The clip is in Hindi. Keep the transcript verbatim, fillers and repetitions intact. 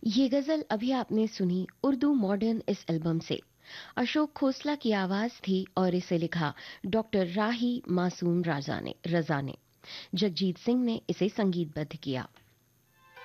ये गजल अभी आपने सुनी उर्दू मॉडर्न इस एल्बम से। अशोक खोसला की आवाज थी और इसे लिखा डॉक्टर राही मासूम राजा ने रजा ने। जगजीत सिंह ने इसे संगीतबद्ध किया।